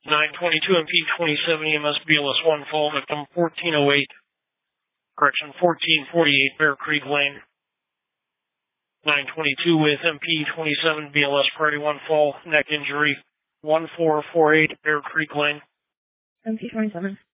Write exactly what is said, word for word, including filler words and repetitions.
nine twenty-two M P twenty-seven E M S B L S one fall, victim fourteen oh eight, correction, fourteen forty-eight Bear Creek Lane. nine twenty-two with M P twenty-seven B L S priority one fall, neck injury, one four four eight Bear Creek Lane. M P twenty-seven.